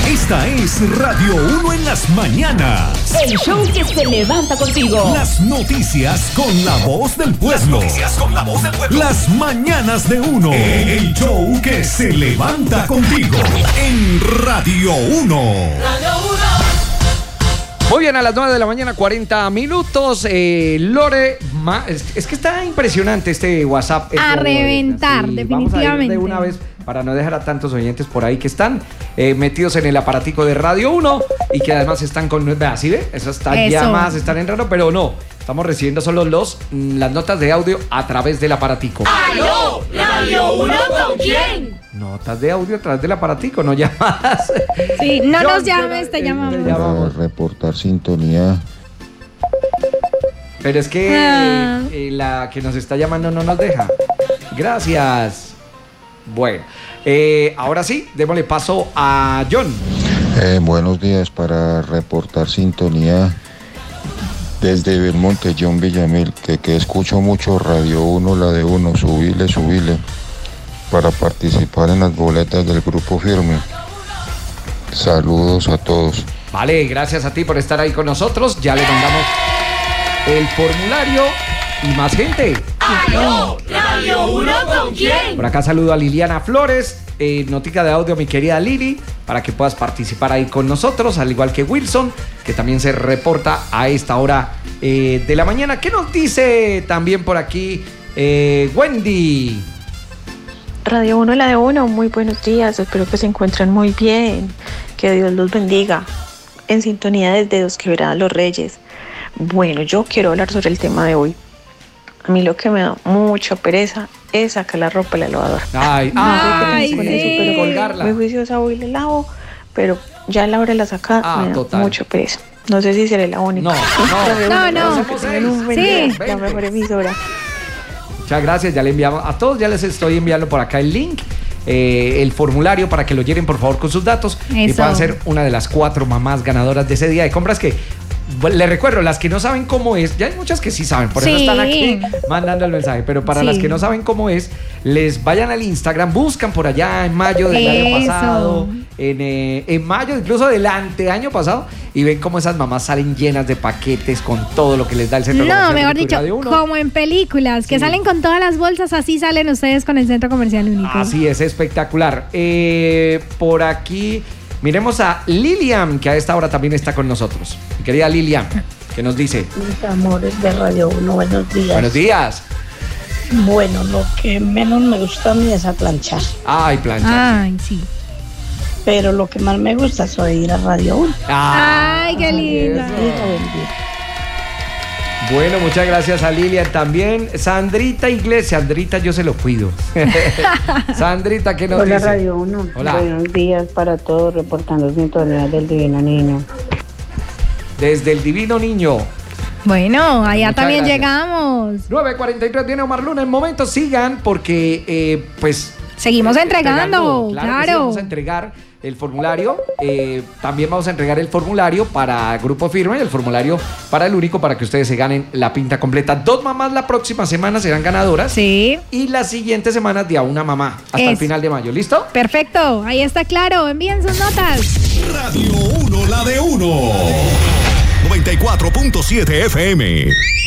Esta es Radio 1 en las mañanas. El show que se levanta contigo. Las noticias con la voz del pueblo. Las mañanas de 1. El show que se levanta contigo. En Radio 1. Radio 1. Muy bien, a las 9 de la mañana, 40 minutos. Lore, es que está impresionante este WhatsApp. A reventar, sí, definitivamente. Vamos a ir de una vez para no dejar a tantos oyentes por ahí que están metidos en el aparatico de Radio 1 y que además están con... ¿Sí ve? Esas llamadas están entrando, pero no. Estamos recibiendo solo las notas de audio a través del aparatico. ¡Aló! ¿Radio 1 con quién? Notas de audio a través del aparatico, no llamadas. Sí, no nos llames, te llamamos. Para reportar sintonía. Pero es que la que nos está llamando no nos deja. Gracias. Bueno, ahora sí, démosle paso a John. Buenos días, para reportar sintonía desde Belmonte, John Villamil, que escucho mucho Radio 1, la de 1, subile, para participar en las boletas del Grupo Firme. Saludos a todos. Vale, gracias a ti por estar ahí con nosotros. Ya le mandamos el formulario y más gente. ¡Aló! ¿Radio 1 con quién? Por acá saludo a Liliana Flores, notica de audio, mi querida Lili, para que puedas participar ahí con nosotros, al igual que Wilson, que también se reporta a esta hora de la mañana. ¿Qué nos dice también por aquí Wendy? Radio 1, la de 1, muy buenos días, espero que se encuentren muy bien, que Dios los bendiga, en sintonía desde Dos Quebradas Los Reyes. Bueno, yo quiero hablar sobre el tema de hoy. A mí lo que me da mucha pereza es sacar la ropa de la lavadora. Ay, sí. Pero colgarla. muy juiciosa voy y le lavo, pero ya a la hora de la sacada me da total. mucha pereza. No sé si seré la única. No. Sí. La mejor emisora. Muchas gracias, ya le enviamos a todos, ya les estoy enviando por acá el link, el formulario para que lo llenen por favor con sus datos y puedan ser una de las 4 mamás ganadoras de ese día de compras que, les recuerdo, las que no saben cómo es, ya hay muchas que sí saben, por eso están aquí mandando el mensaje, pero para las que no saben cómo es, les vayan al Instagram, buscan por allá en mayo del año pasado, en mayo incluso del anteaño pasado, y ven cómo esas mamás salen llenas de paquetes con todo lo que les da el centro comercial. No, mejor dicho, como en películas, que salen con todas las bolsas, así salen ustedes con el Centro Comercial Único. Así es, espectacular. Por aquí, miremos a Lilian, que a esta hora también está con nosotros. Mi querida Lilian, ¿qué nos dice? Mis amores de Radio 1, buenos días. Buenos días. Bueno, lo que menos me gusta a mí es a planchar. Ay, planchar. Ay, sí. Pero lo que más me gusta es oír a Radio 1. Ay, qué linda. Bueno, muchas gracias a Lilian también. Sandrita Iglesias, Sandrita, yo se lo cuido. Sandrita, ¿qué nos dice? Hola Radio 1. Hola. Buenos días para todos, reportando sintonía del Divino Niño. Desde el Divino Niño. Bueno, allá Muchas también gracias. llegamos. 9:43 viene Omar Luna. En momento sigan porque pues seguimos entregando, claro. claro. Que sí, vamos a entregar el formulario. También vamos a entregar el formulario para Grupo Firme y el formulario para el único, para que ustedes se ganen la pinta completa. 2 mamás la próxima semana serán ganadoras. Sí. Y la siguiente semana de a una mamá hasta el final de mayo. ¿Listo? Perfecto, ahí está claro. Envíen sus notas. Radio 1, la de 1. 94.7 FM.